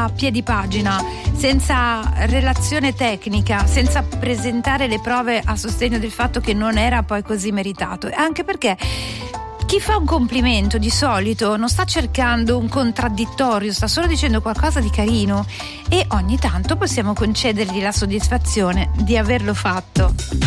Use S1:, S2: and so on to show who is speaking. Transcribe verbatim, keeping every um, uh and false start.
S1: senza piedipagina, senza relazione tecnica, senza presentare le prove a sostegno del fatto che non era poi così meritato. Anche perché chi fa un complimento di solito non sta cercando un contraddittorio, sta solo dicendo qualcosa di carino, e ogni tanto possiamo concedergli la soddisfazione di averlo fatto.